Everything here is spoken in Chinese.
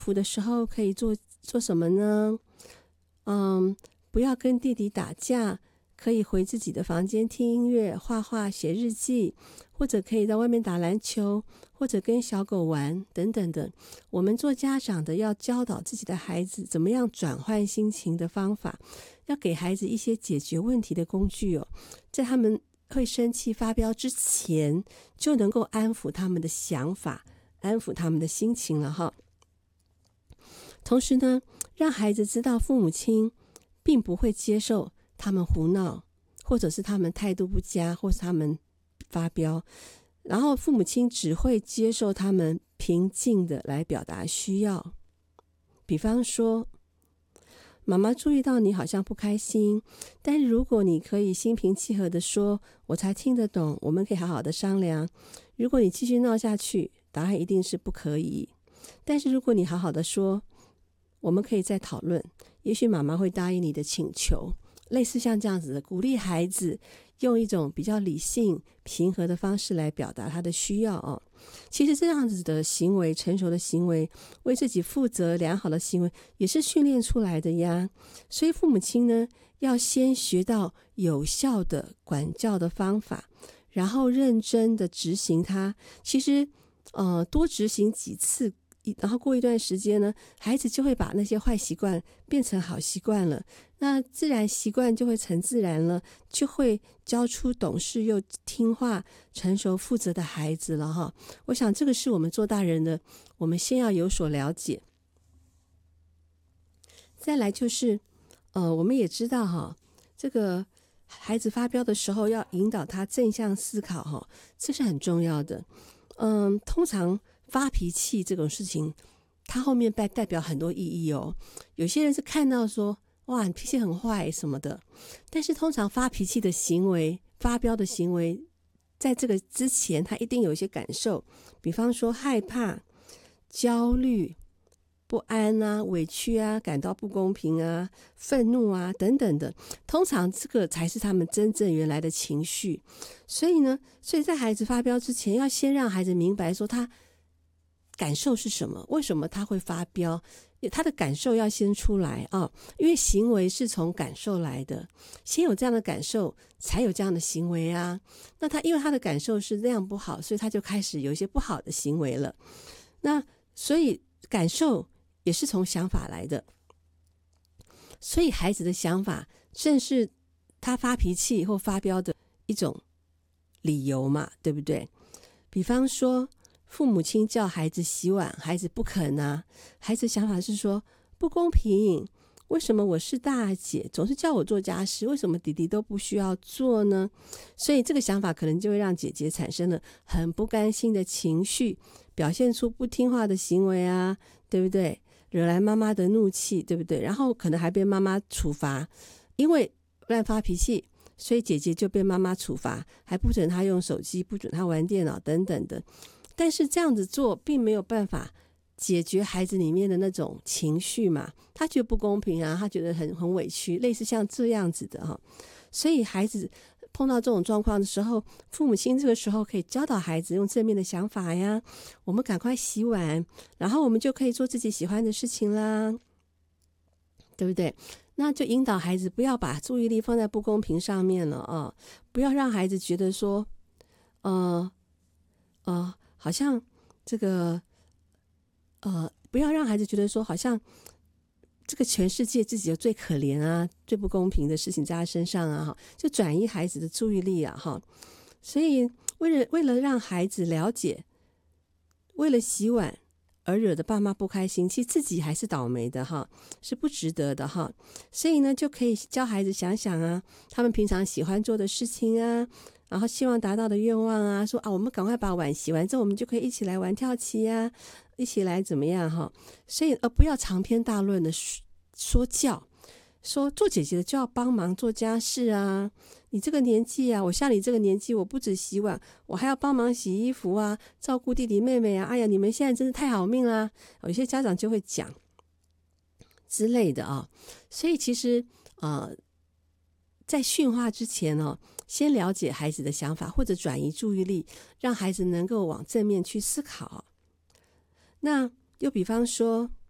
服的时候可以做什么呢？不要跟弟弟打架，可以回自己的房间听音乐、画画、写日记，或者可以在外面打篮球，或者跟小狗玩等等的。我们做家长的要教导自己的孩子怎么样转换心情的方法，要给孩子一些解决问题的工具哦，在他们会生气发飙之前，就能够安抚他们的想法，安抚他们的心情了哈。同时呢，让孩子知道父母亲并不会接受他们胡闹，或者是他们态度不佳，或是他们发飙，然后父母亲只会接受他们平静的来表达需要。比方说，妈妈注意到你好像不开心，但是如果你可以心平气和的说，我才听得懂，我们可以好好的商量。如果你继续闹下去，答案一定是不可以。但是如果你好好的说，我们可以再讨论，也许妈妈会答应你的请求。类似像这样子的鼓励孩子用一种比较理性平和的方式来表达他的需要哦。其实这样子的行为，成熟的行为，为自己负责良好的行为，也是训练出来的呀。所以父母亲呢，要先学到有效的管教的方法，然后认真的执行它。其实多执行几次，然后过一段时间呢，孩子就会把那些坏习惯变成好习惯了，那自然习惯就会成自然了，就会教出懂事又听话、成熟负责的孩子了哈。我想这个是我们做大人的，我们先要有所了解。再来就是我们也知道哈，这个孩子发飙的时候要引导他正向思考哈，这是很重要的。通常发脾气这种事情，它后面代表很多意义哦。有些人是看到说，哇，你脾气很坏什么的，但是通常发脾气的行为、发飙的行为，在这个之前，他一定有一些感受，比方说害怕、焦虑、不安啊、委屈啊、感到不公平啊、愤怒啊等等的，通常这个才是他们真正原来的情绪。所以在孩子发飙之前，要先让孩子明白说他感受是什么，为什么他会发飙，他的感受要先出来啊，因为行为是从感受来的，先有这样的感受，才有这样的行为啊。那他因为他的感受是那样不好，所以他就开始有一些不好的行为了。那所以感受也是从想法来的，所以孩子的想法正是他发脾气或发飙的一种理由嘛，对不对？比方说父母亲叫孩子洗碗，孩子不肯啊，孩子想法是说不公平，为什么我是大姐总是叫我做家事，为什么弟弟都不需要做呢？所以这个想法可能就会让姐姐产生了很不甘心的情绪，表现出不听话的行为啊，对不对？惹来妈妈的怒气，对不对？然后可能还被妈妈处罚，因为乱发脾气，所以姐姐就被妈妈处罚，还不准她用手机，不准她玩电脑等等的。但是这样子做并没有办法解决孩子里面的那种情绪嘛，他觉得不公平啊，他觉得很委屈，类似像这样子的哈。所以孩子碰到这种状况的时候，父母亲这个时候可以教导孩子用正面的想法呀，我们赶快洗碗，然后我们就可以做自己喜欢的事情啦，对不对？那就引导孩子不要把注意力放在不公平上面了啊，不要让孩子觉得说好像这个不要让孩子觉得说好像这个全世界自己有最可怜啊、最不公平的事情在他身上啊，就转移孩子的注意力啊哈。所以为了让孩子了解，为了洗碗而惹得爸妈不开心，其实自己还是倒霉的哈，是不值得的哈。所以呢，就可以教孩子想想啊，他们平常喜欢做的事情啊，然后希望达到的愿望啊，说啊，我们赶快把碗洗完之后，我们就可以一起来玩跳棋啊，一起来怎么样哈。所以不要长篇大论的说教，说做姐姐的就要帮忙做家事啊，你这个年纪啊，我像你这个年纪，我不止洗碗，我还要帮忙洗衣服啊，照顾弟弟妹妹啊，哎呀，你们现在真是太好命啦。有些家长就会讲之类的啊。所以其实在训话之前先了解孩子的想法，或者转移注意力，让孩子能够往正面去思考。那又比方说